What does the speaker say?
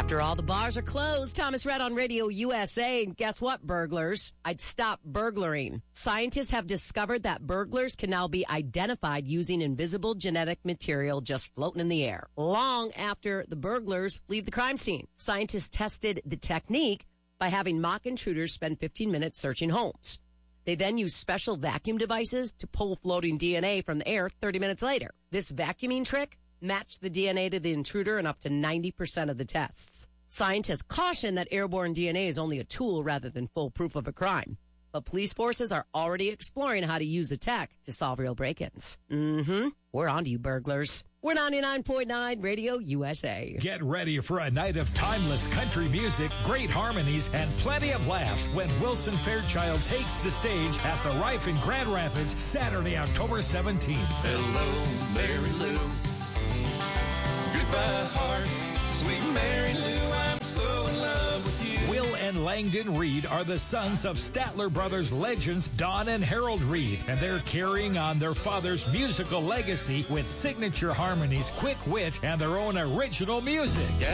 After all the bars are closed, Thomas Rhett on Radio USA. And guess what, burglars? I'd stop burglaring. Scientists have discovered that burglars can now be identified using invisible genetic material just floating in the air, long after the burglars leave the crime scene. Scientists tested the technique by having mock intruders spend 15 minutes searching homes. They then use special vacuum devices to pull floating DNA from the air 30 minutes later. This vacuuming trick matched the DNA to the intruder in up to 90% of the tests. Scientists caution that airborne DNA is only a tool rather than full proof of a crime. But police forces are already exploring how to use the tech to solve real break-ins. We're on to you, burglars. We're 99.9 Radio USA. Get ready for a night of timeless country music, great harmonies, and plenty of laughs when Wilson Fairchild takes the stage at the Rife in Grand Rapids, Saturday, October 17th. Hello, Mary Lou. Goodbye, heart. Sweet Mary Lou, I'm so in love with you. Will and Langdon Reed are the sons of Statler Brothers legends Don and Harold Reed, and they're carrying on their father's musical legacy with signature harmonies, quick wit, and their own original music.